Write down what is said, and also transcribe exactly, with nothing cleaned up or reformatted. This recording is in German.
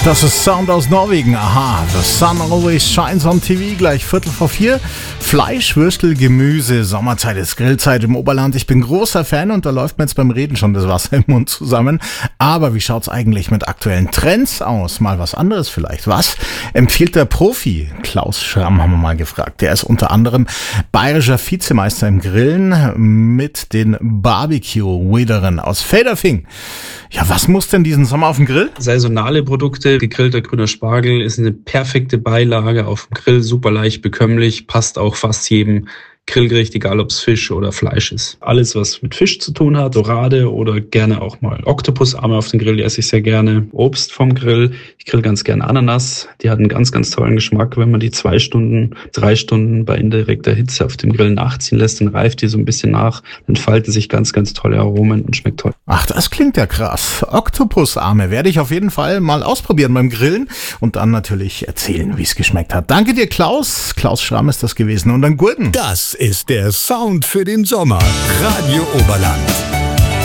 Das ist Sound aus Norwegen. Aha, the sun always shines on T V. Gleich Viertel vor vier. Fleisch, Würstel, Gemüse. Sommerzeit ist Grillzeit im Oberland. Ich bin großer Fan und da läuft mir jetzt beim Reden schon das Wasser im Mund zusammen. Aber wie schaut's eigentlich mit aktuellen Trends aus? Mal was anderes vielleicht. Was empfiehlt der Profi? Klaus Schramm haben wir mal gefragt. Der ist unter anderem bayerischer Vizemeister im Grillen mit den Barbecue-Wideren aus Federfing. Ja, was muss denn diesen Sommer auf dem Grill? Saisonale Produkte, gegrillter grüner Spargel ist eine perfekte Beilage auf dem Grill, super leicht bekömmlich, passt auch fast jedem Grillgericht, egal ob es Fisch oder Fleisch ist. Alles, was mit Fisch zu tun hat, Dorade oder gerne auch mal Oktopusarme auf den Grill, die esse ich sehr gerne. Obst vom Grill, ich grill ganz gerne Ananas, die hat einen ganz, ganz tollen Geschmack. Wenn man die zwei Stunden, drei Stunden bei indirekter Hitze auf dem Grill nachziehen lässt, dann reift die so ein bisschen nach, dann entfalten sich ganz, ganz tolle Aromen und schmeckt toll. Ach, das klingt ja krass. Oktopusarme werde ich auf jeden Fall mal ausprobieren beim Grillen und dann natürlich erzählen, wie es geschmeckt hat. Danke dir, Klaus. Klaus Schramm ist das gewesen. Und dann Gurten. Das ist der Sound für den Sommer. Radio Oberland.